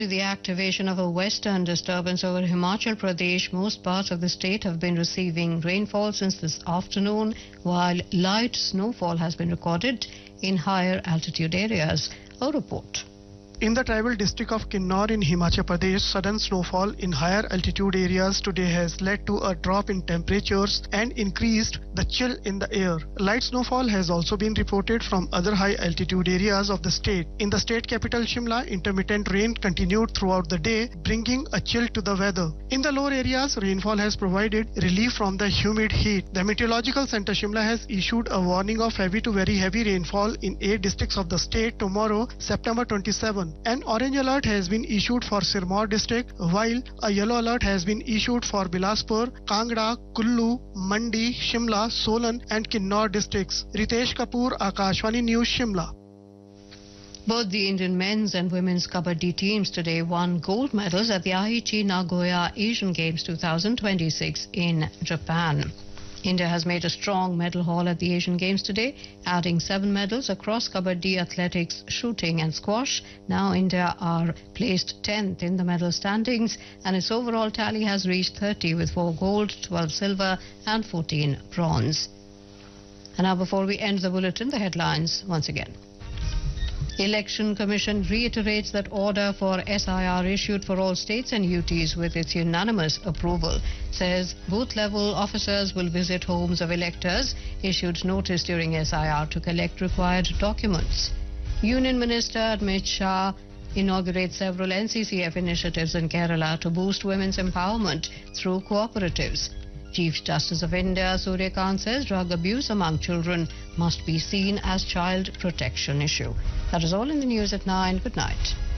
The activation of a western disturbance over Himachal Pradesh, most parts of the state have been receiving rainfall since this afternoon, while light snowfall has been recorded in higher altitude areas. A report. In the tribal district of Kinnaur in Himachal Pradesh, sudden snowfall in higher altitude areas today has led to a drop in temperatures and increased the chill in the air. Light snowfall has also been reported from other high altitude areas of the state. In the state capital Shimla, intermittent rain continued throughout the day, bringing a chill to the weather. In the lower areas, rainfall has provided relief from the humid heat. The Meteorological Center Shimla has issued a warning of heavy to very heavy rainfall in 8 districts of the state tomorrow, September 27. An orange alert has been issued for Sirmaur district, while a yellow alert has been issued for Bilaspur, Kangra, Kullu, Mandi, Shimla, Solan and Kinnaur districts. Ritesh Kapoor, Akashvani News, Shimla. Both the Indian men's and women's kabaddi teams today won gold medals at the Aichi Nagoya Asian Games 2026 in Japan. India has made a strong medal haul at the Asian Games today, adding 7 medals across kabaddi, athletics, shooting and squash. Now India are placed 10th in the medal standings and its overall tally has reached 30 with 4 gold, 12 silver and 14 bronze. And now before we end the bulletin, the headlines once again. Election Commission reiterates that order for SIR issued for all states and UTs with its unanimous approval. Says booth-level officers will visit homes of electors, issued notice during SIR to collect required documents. Union Minister Amit Shah inaugurates several NCCF initiatives in Kerala to boost women's empowerment through cooperatives. Chief Justice of India Surya Kant says drug abuse among children must be seen as child protection issue. That is all in the news at 9. Good night.